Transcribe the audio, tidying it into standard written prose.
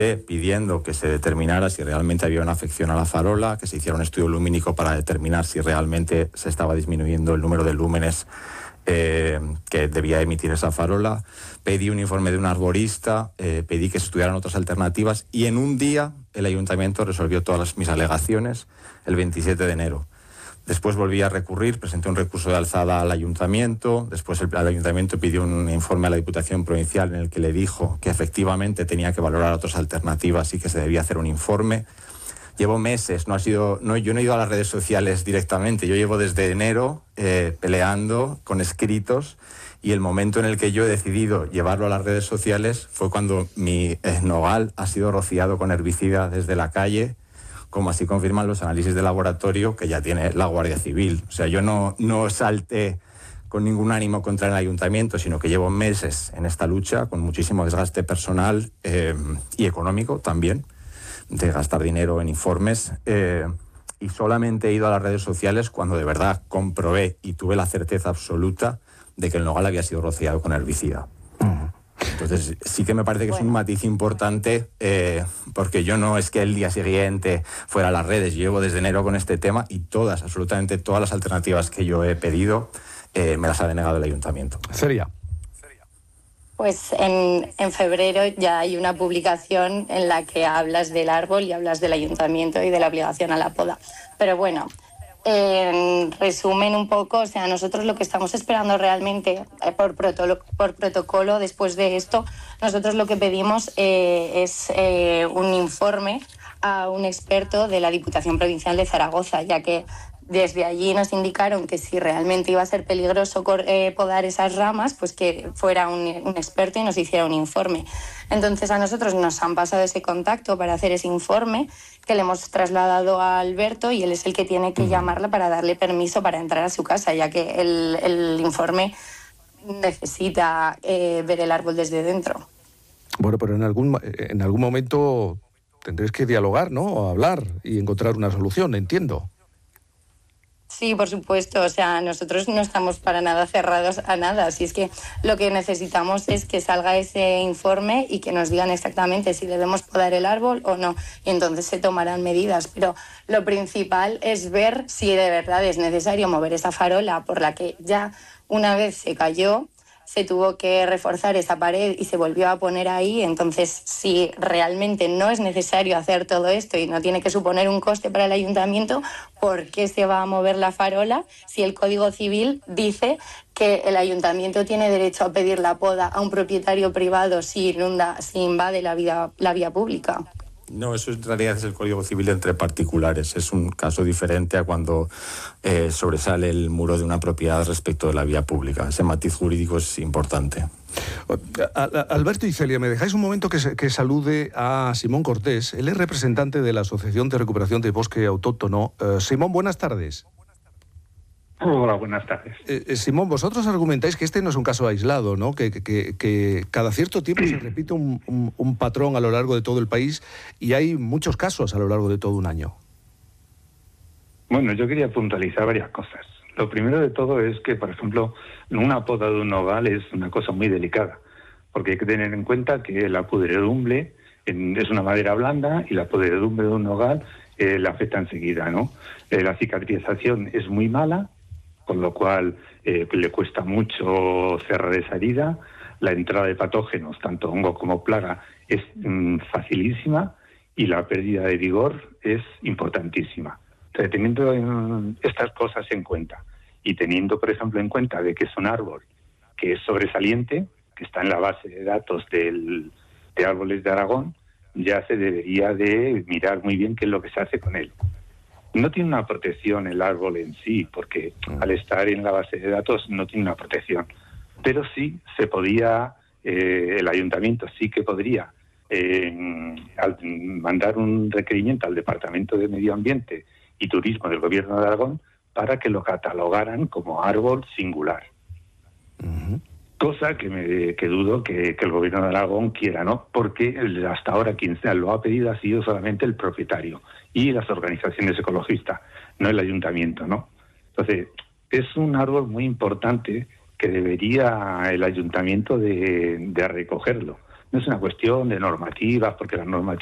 pidiendo que se determinara si realmente había una afección a la farola, que se hiciera un estudio lumínico para determinar si realmente se estaba disminuyendo el número de lúmenes que debía emitir esa farola. Pedí un informe de un arborista, pedí que se estudiaran otras alternativas y en un día el ayuntamiento resolvió todas mis alegaciones el 27 de enero. Después volví a recurrir, presenté un recurso de alzada al ayuntamiento, después el ayuntamiento pidió un informe a la Diputación Provincial en el que le dijo que efectivamente tenía que valorar otras alternativas y que se debía hacer un informe. Llevo meses, yo no he ido a las redes sociales directamente, yo llevo desde enero peleando con escritos y el momento en el que yo he decidido llevarlo a las redes sociales fue cuando mi nogal ha sido rociado con herbicida desde la calle, como así confirman los análisis de laboratorio que ya tiene la Guardia Civil. O sea, yo no salté con ningún ánimo contra el ayuntamiento, sino que llevo meses en esta lucha, con muchísimo desgaste personal y económico también, de gastar dinero en informes, y solamente he ido a las redes sociales cuando de verdad comprobé y tuve la certeza absoluta de que el nogal había sido rociado con herbicida. Entonces sí que me parece que es un matiz importante, porque yo no es que el día siguiente fuera a las redes, yo llevo desde enero con este tema y absolutamente todas las alternativas que yo he pedido me las ha denegado el ayuntamiento. Sería. Pues en febrero ya hay una publicación en la que hablas del árbol y hablas del ayuntamiento y de la obligación a la poda. Pero bueno, en resumen un poco, o sea, nosotros lo que estamos esperando realmente por protocolo después de esto, nosotros lo que pedimos es un informe a un experto de la Diputación Provincial de Zaragoza, ya que desde allí nos indicaron que si realmente iba a ser peligroso podar esas ramas, pues que fuera un experto y nos hiciera un informe. Entonces a nosotros nos han pasado ese contacto para hacer ese informe, que le hemos trasladado a Alberto y él es el que tiene que llamarla para darle permiso para entrar a su casa, ya que el informe necesita ver el árbol desde dentro. Bueno, pero en algún momento tendréis que dialogar, ¿no? O hablar y encontrar una solución, entiendo. Sí, por supuesto. O sea, nosotros no estamos para nada cerrados a nada. Así es que lo que necesitamos es que salga ese informe y que nos digan exactamente si debemos podar el árbol o no. Y entonces se tomarán medidas. Pero lo principal es ver si de verdad es necesario mover esa farola por la que ya una vez se cayó, se tuvo que reforzar esa pared y se volvió a poner ahí. Entonces, si realmente no es necesario hacer todo esto y no tiene que suponer un coste para el ayuntamiento, ¿por qué se va a mover la farola si el Código Civil dice que el ayuntamiento tiene derecho a pedir la poda a un propietario privado si invade la vía pública? No, eso en realidad es el Código Civil entre particulares. Es un caso diferente a cuando sobresale el muro de una propiedad respecto de la vía pública. Ese matiz jurídico es importante. Alberto y Celia, ¿me dejáis un momento que salude a Simón Cortés? Él es representante de la Asociación de Recuperación de Bosque Autóctono. Simón, buenas tardes. Hola, buenas tardes. Simón, vosotros argumentáis que este no es un caso aislado, ¿no? Que cada cierto tiempo se repite un patrón a lo largo de todo el país y hay muchos casos a lo largo de todo un año. Bueno, yo quería puntualizar varias cosas. Lo primero de todo es que, por ejemplo, una poda de un nogal es una cosa muy delicada, porque hay que tener en cuenta que la podredumbre es una madera blanda y la podredumbre de un nogal la afecta enseguida, ¿no? La cicatrización es muy mala, con lo cual le cuesta mucho cerrar esa herida. La entrada de patógenos, tanto hongo como plaga, es facilísima y la pérdida de vigor es importantísima. Entonces, teniendo estas cosas en cuenta y teniendo, por ejemplo, en cuenta de que es un árbol que es sobresaliente, que está en la base de datos de árboles de Aragón, ya se debería de mirar muy bien qué es lo que se hace con él. No tiene una protección el árbol en sí, porque al estar en la base de datos no tiene una protección. Pero sí se podía, el ayuntamiento sí que podría mandar un requerimiento al Departamento de Medio Ambiente y Turismo del Gobierno de Aragón para que lo catalogaran como árbol singular. Cosa que dudo que el Gobierno de Aragón quiera, ¿no? Porque hasta ahora quien lo ha pedido ha sido solamente el propietario y las organizaciones ecologistas, no el ayuntamiento, ¿no? Entonces, es un árbol muy importante que debería el ayuntamiento de recogerlo, no es una cuestión de normativas, porque las normativas